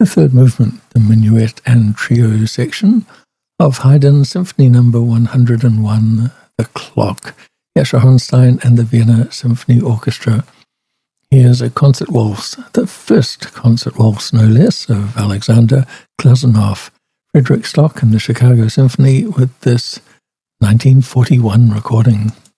The third movement, the minuet and trio section of Haydn Symphony No. 101, The Clock, Yasha Hornstein and the Vienna Symphony Orchestra. Here's a concert waltz, the first concert waltz, no less, of Alexander Glazunov, Frederick Stock and the Chicago Symphony with this 1941 recording.